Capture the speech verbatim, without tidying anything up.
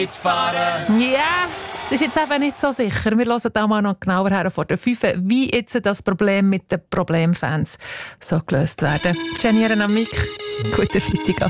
Fahren. Ja, das ist jetzt eben nicht so sicher. Wir hören da mal noch genauer her vor der fünf, wie jetzt das Problem mit den Problemfans so gelöst werden. Jenny Renamik, guten Freitag.